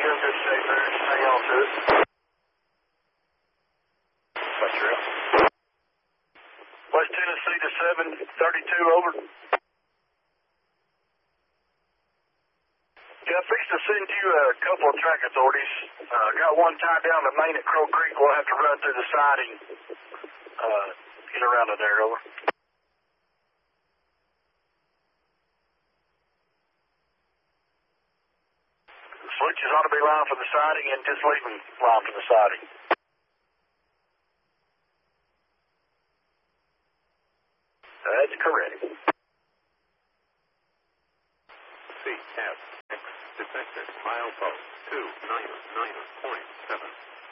you'll just stay there and hang on to it. What's your West Tennessee to 732, over. Yeah, I'm fixing to send you a couple of track authorities. Got one tied down to Main at Crow Creek. We'll have to run through the siding. Get around to there, over. The switches ought to be lined for the siding and just leave them lined for the siding. That's correct. CSX detected milepost 299.7.